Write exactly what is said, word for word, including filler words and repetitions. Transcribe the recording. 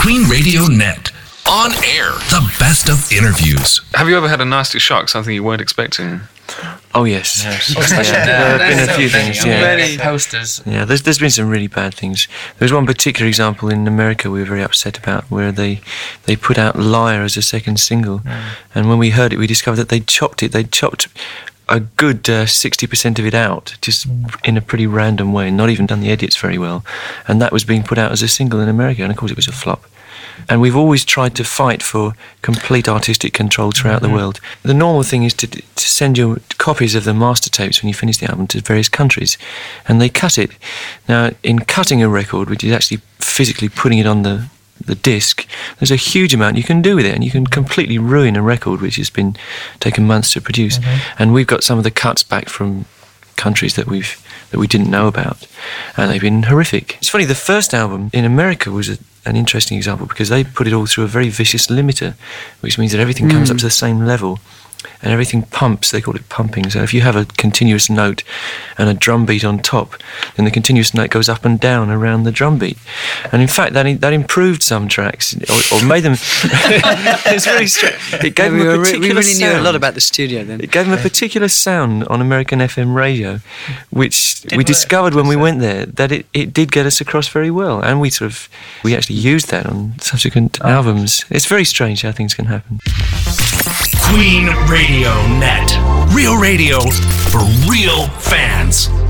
Queen Radio Net. On air, the best of interviews. Have you ever had a nasty shock, something you weren't expecting? Oh, yes. yes. Oh, yeah. There have been a few things, yeah. Many posters. Yeah, there's, there's been some really bad things. There was one particular example in America we were very upset about, where they, they put out Liar as a second single. Mm. And when we heard it, we discovered that they'd chopped it. They'd chopped a good uh, sixty percent of it out, just in a pretty random way, not even done the edits very well. And that was being put out as a single in America, and of course it was a flop. And we've always tried to fight for complete artistic control throughout mm-hmm. the world. The normal thing is to, to send your copies of the master tapes when you finish the album to various countries, and they cut it. Now, in cutting a record, which is actually physically putting it on the, the disc, there's a huge amount you can do with it, and you can completely ruin a record which has been taken months to produce. Mm-hmm. And we've got some of the cuts back from countries that we've that we didn't know about, and they've been horrific. It's funny, the first album in America was a an interesting example because they put it all through a very vicious limiter, which means that everything comes mm. up to the same level and everything pumps. They call it pumping. So if you have a continuous note and a drum beat on top, then the continuous note goes up and down around the drum beat. And in fact, that that improved some tracks or, or made them. It's really strange. It gave yeah, them we a were, particular we really sound. knew a lot about the studio then. It gave them a particular sound on American F M radio, which did we work. discovered when we went there that it, it did get us across very well, and we sort of we actually used that on subsequent oh. albums. It's very strange how things can happen. Queen Radio Net. Real radio for real fans.